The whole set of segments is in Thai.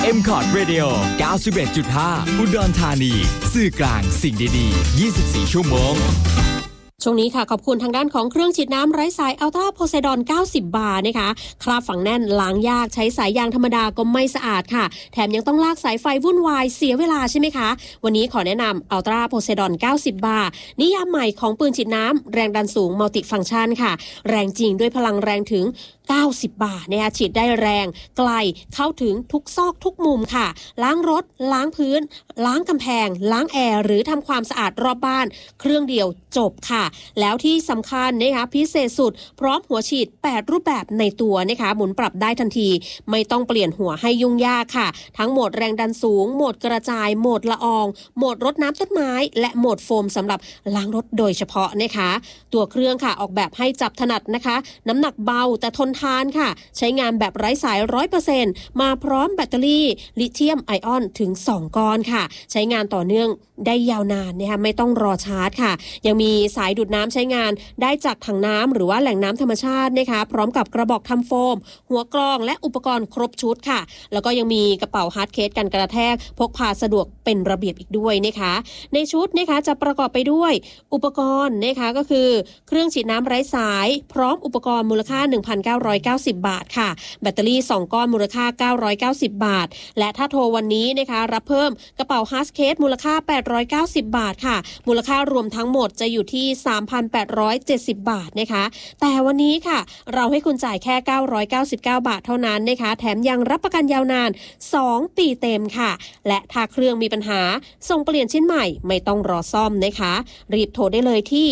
M-Cot Radio 91.5 อุดรธานีสื่อกลางสิ่งดีๆ24 ชั่วโมงช่วงนี้ค่ะขอบคุณทางด้านของเครื่องฉีดน้ำไร้สายอัลตราโพไซดอน90 บาร์นะคะคราบฝังแน่นล้างยากใช้สายยางธรรมดาก็ไม่สะอาดค่ะแถมยังต้องลากสายไฟวุ่นวายเสียเวลาใช่ไหมคะวันนี้ขอแนะนำอัลตราโพไซดอน90 บาร์นิยามใหม่ของปืนฉีดน้ำแรงดันสูงมัลติฟังก์ชันค่ะแรงจริงด้วยพลังแรงถึง90 บาทนะคะฉีดได้แรงไกลเข้าถึงทุกซอกทุกมุมค่ะล้างรถล้างพื้นล้างกำแพงล้างแอร์หรือทำความสะอาดรอบบ้านเครื่องเดียวจบค่ะแล้วที่สำคัญนะคะพิเศษสุดพร้อมหัวฉีด8รูปแบบในตัวนะคะหมุนปรับได้ทันทีไม่ต้องเปลี่ยนหัวให้ยุ่งยากค่ะทั้งโหมดแรงดันสูงโหมดกระจายโหมดละอองโหมดรดน้ำต้นไม้และโหมดโฟมสำหรับล้างรถโดยเฉพาะนะคะตัวเครื่องค่ะออกแบบให้จับถนัดนะคะน้ำหนักเบาแต่ทนทานค่ะใช้งานแบบไร้สาย 100% มาพร้อมแบตเตอรี่ลิเธียมไอออนถึง2ก้อนค่ะใช้งานต่อเนื่องได้ยาวนานนะคะไม่ต้องรอชาร์จค่ะยังมีสายดูดน้ำใช้งานได้จากถังน้ำหรือว่าแหล่งน้ำธรรมชาตินะคะพร้อมกับกระบอกทำโฟมหัวกรองและอุปกรณ์ครบชุดค่ะแล้วก็ยังมีกระเป๋าฮาร์ดเคสกันกระแทกพกพาสะดวกเป็นระเบียบอีกด้วยนะคะในชุดนะคะจะประกอบไปด้วยอุปกรณ์นะคะก็คือเครื่องฉีดน้ำไร้สายพร้อมอุปกรณ์มูลค่า 1,990 บาทค่ะแบตเตอรี่2ก้อนมูลค่า990 บาทและถ้าโทรวันนี้นะคะรับเพิ่มกระเป๋าฮาร์ดเคสมูลค่า890 บาทค่ะมูลค่ารวมทั้งหมดจะอยู่ที่ 3,870 บาทนะคะแต่วันนี้ค่ะเราให้คุณจ่ายแค่999 บาทเท่านั้นนะคะแถมยังรับประกันยาวนาน2 ปีเต็มค่ะและถ้าเครื่องมีปัญหาส่งเปลี่ยนชิ้นใหม่ไม่ต้องรอซ่อมนะคะรีบโทรได้เลยที่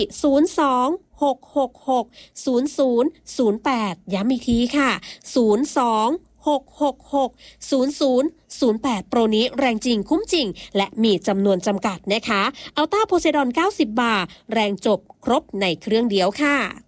02-666-0008 ย้ำอีกทีค่ะ02-666-0008 โปรนี้แรงจริงคุ้มจริงและมีจำนวนจำกัดนะคะอัลต้าโพไซดอน90 บาร์แรงจบครบในเครื่องเดียวค่ะ